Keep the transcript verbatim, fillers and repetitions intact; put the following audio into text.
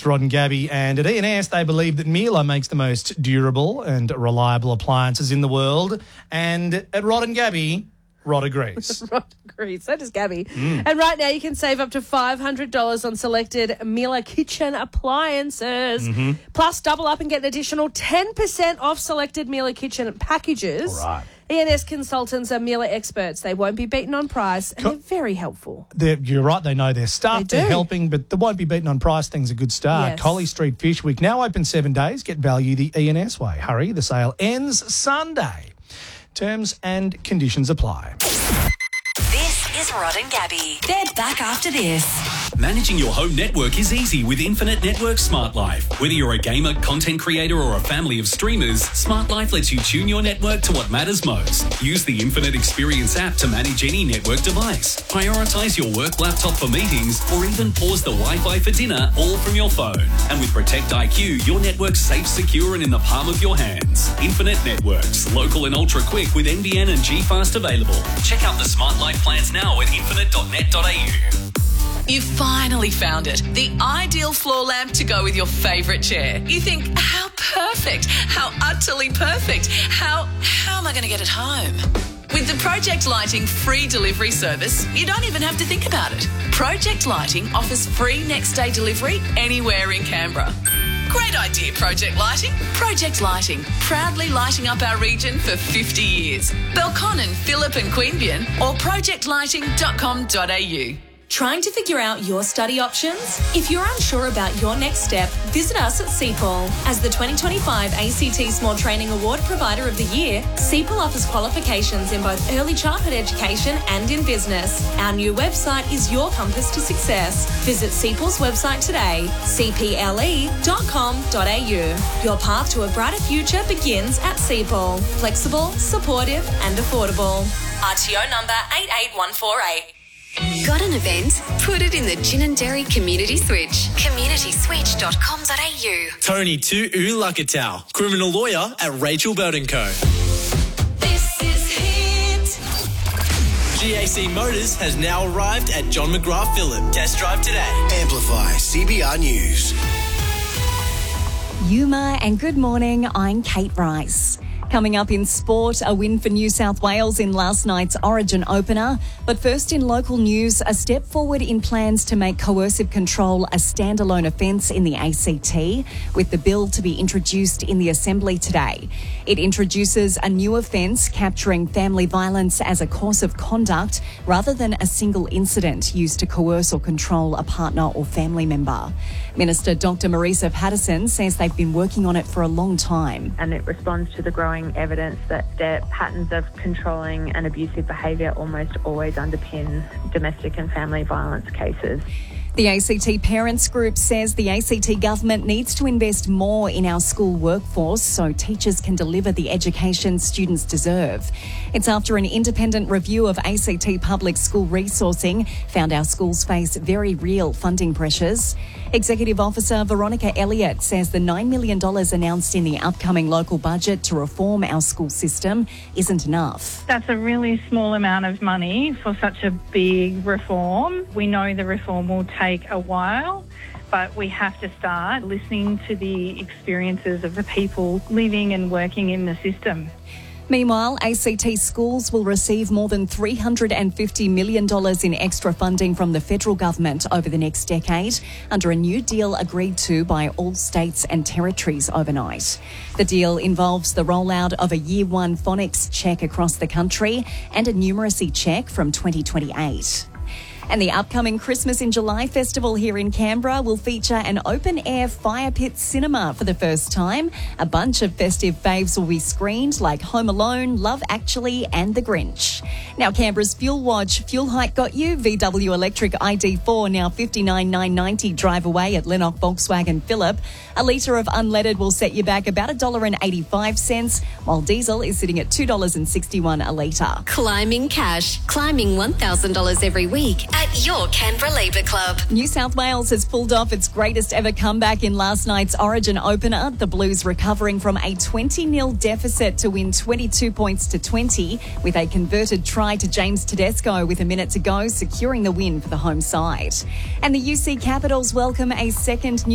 Rod and Gabby, and at E and S they believe that Miele makes the most durable and reliable appliances in the world, and at Rod and Gabby, Rod agrees. Rod agrees. So does Gabby. Mm. And right now you can save up to five hundred dollars on selected Miele kitchen appliances. Mm-hmm. Plus, double up and get an additional ten percent off selected Miele kitchen packages. All right. E and S consultants are Miele experts. They won't be beaten on price, and Co- they're very helpful. They're, you're right, they know their stuff. They they're helping, but they won't be beaten on price. Things a good start. Yes. Collie Street Fish Week now open seven days. Get value the E and S way. Hurry, the sale ends Sunday. Terms and conditions apply. This is Rod and Gabby. They're back after this. Managing your home network is easy with Infinite Network Smart Life. Whether you're a gamer, content creator, or a family of streamers, Smart Life lets you tune your network to what matters most. Use the Infinite Experience app to manage any network device. Prioritize your work laptop for meetings, or even pause the Wi-Fi for dinner, all from your phone. And with Protect I Q, your network's safe, secure, and in the palm of your hands. Infinite Networks, local and ultra quick with N B N and G-Fast available. Check out the Smart Life plans now at infinite dot net dot a u. You finally found it. The ideal floor lamp to go with your favourite chair. You think, how perfect, how utterly perfect, how, how am I going to get it home? With the Project Lighting free delivery service, you don't even have to think about it. Project Lighting offers free next day delivery anywhere in Canberra. Great idea, Project Lighting. Project Lighting, proudly lighting up our region for fifty years. Belconnen, Phillip and Queanbeyan, or project lighting dot com dot a u. Trying to figure out your study options? If you're unsure about your next step, visit us at C P O L. As the twenty twenty-five A C T Small Training Award Provider of the Year, C P O L offers qualifications in both early childhood education and in business. Our new website is your compass to success. Visit C P O L's website today, c p l e dot com dot a u. Your path to a brighter future begins at C P O L. Flexible, supportive and affordable. R T O number eight eight one four eight. Got an event? Put it in the Ginninderry Community Switch. community switch dot com dot a u. Tony Tu Ulakatau, criminal lawyer at Rachel Bird and Co. This is Hit. G A C Motors has now arrived at John McGrath Phillip. Test drive today. Amplify C B R News. Yuma and good morning, I'm Kate Rice. Coming up in sport, a win for New South Wales in last night's Origin opener. But first in local news, a step forward in plans to make coercive control a standalone offence in the A C T, with the bill to be introduced in the Assembly today. It introduces a new offence capturing family violence as a course of conduct rather than a single incident used to coerce or control a partner or family member. Minister Doctor Marisa Patterson says they've been working on it for a long time. And it responds to the growing evidence that their patterns of controlling and abusive behaviour almost always underpin domestic and family violence cases. The A C T Parents Group says the A C T government needs to invest more in our school workforce so teachers can deliver the education students deserve. It's after an independent review of A C T public school resourcing found our schools face very real funding pressures. Executive Officer Veronica Elliott says the nine million dollars announced in the upcoming local budget to reform our school system isn't enough. That's a really small amount of money for such a big reform. We know the reform will take a while, but we have to start listening to the experiences of the people living and working in the system. Meanwhile, A C T schools will receive more than three hundred fifty million dollars in extra funding from the federal government over the next decade under a new deal agreed to by all states and territories overnight. The deal involves the rollout of a year one phonics check across the country and a numeracy check from twenty twenty-eight. And the upcoming Christmas in July festival here in Canberra will feature an open-air fire pit cinema for the first time. A bunch of festive faves will be screened like Home Alone, Love Actually and The Grinch. Now Canberra's Fuel Watch, fuel hike got you. V W Electric I D four now fifty-nine thousand nine hundred ninety drive away at Lennox Volkswagen Phillip. A litre of unleaded will set you back about one dollar eighty-five, while diesel is sitting at two dollars sixty-one a litre. Climbing cash. Climbing one thousand dollars every week at your Canberra Labour Club. New South Wales has pulled off its greatest ever comeback in last night's Origin opener. The Blues recovering from a twenty nil deficit to win twenty-two points to twenty with a converted try to James Tedesco with a minute to go, securing the win for the home side. And the U C Capitals welcome a second new